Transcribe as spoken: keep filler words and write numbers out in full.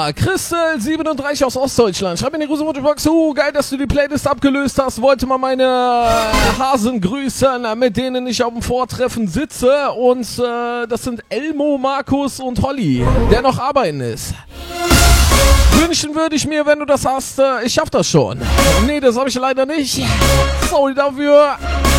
Christel siebenunddreißig aus Ostdeutschland. Schreib mir in die große Box. Uh, geil, dass du die Playlist abgelöst hast. Wollte mal meine Hasen grüßen, mit denen ich auf dem Vortreffen sitze. Und äh, das sind Elmo, Markus und Holly, der noch arbeiten ist. Wünschen würde ich mir, wenn du das hast, äh, ich schaff das schon. Nee, das habe ich leider nicht. Sorry dafür.